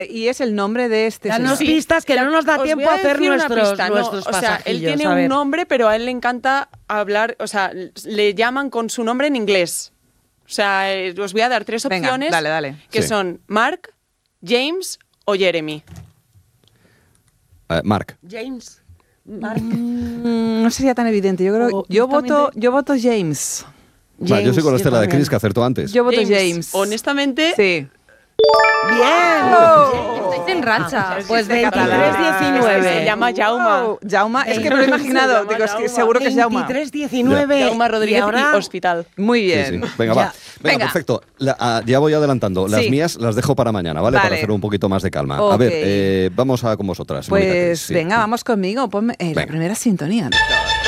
Y es el nombre de este Danos señor. pistas que no nos da Os tiempo voy a hacer decir una nuestros pista. No, pasajillos. o sea, él tiene a ver. un nombre, pero a él le encanta hablar, o sea, le llaman con su nombre en inglés. O sea, os voy a dar 3 Venga, opciones dale. que Sí. son Mark, James o Jeremy. Mark. James. Mark. No sería tan evidente. Yo creo, O yo voto justamente- James. Vale, yo soy con la estela de también. Chris que acertó antes. Yo voto James. Honestamente, Sí. Bien. Estáis en racha. Pues Sí, catalán. 23-19. Se llama Jaume. Oh, Jaume, es que me lo he imaginado. Se llama Digo, es que Jaume. seguro que es Jaume. 23-19. Jaume Rodríguez y ahora y Hospital. Muy Sí, bien. sí. Venga, Ya. va. Venga, Venga. perfecto. Ya voy adelantando. Las Sí. mías las dejo para mañana, ¿vale? Para Vale. hacer un poquito más de calma. A Ok. ver, vamos con vosotras. Mónica, Cris, Pues sí. venga, vamos conmigo. Ponme la Venga. primera sintonía.